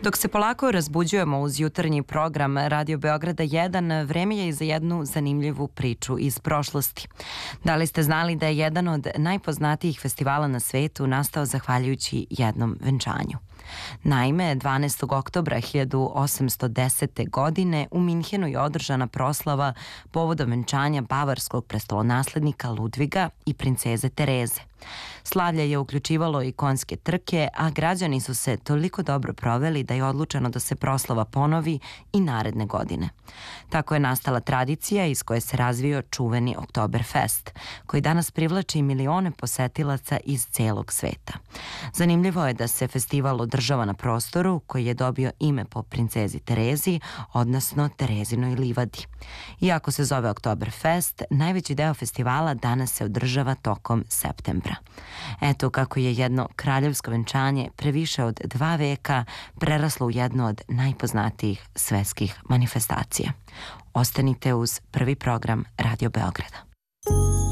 Dok se polako razbuđujemo uz jutarnji program Radio Beograda 1, vreme je i za jednu zanimljivu priču iz prošlosti. Da li ste znali da je jedan od najpoznatijih festivala na svetu nastao zahvaljujući jednom venčanju? Naime, 12. oktobra 1810. godine u Minhenu je održana proslava povodom venčanja bavarskog prestolonaslednika Ludviga i princeze Tereze. Slavlje je uključivalo i konjske trke, a građani su se toliko dobro proveli da je odlučeno da se proslava ponovi i naredne godine. Tako je nastala tradicija iz koje se razvio čuveni Oktoberfest, koji danas privlači milione posetilaca iz celog sveta. Zanimljivo je da se festival održava na prostoru koji je dobio ime po princezi Terezi, odnosno Terezinoj livadi. Iako se zove Oktoberfest, najveći deo festivala danas se održava tokom septembra. Eto kako je jedno kraljevsko venčanje pre više od 2 veka preraslo u jednu od najpoznatijih svetskih manifestacija. Ostanite uz prvi program Radio Beograda.